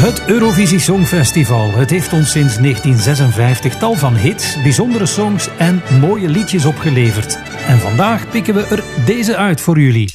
Het Eurovisie Songfestival. Het heeft ons sinds 1956 tal van hits, bijzondere songs en mooie liedjes opgeleverd. En vandaag pikken we er deze uit voor jullie.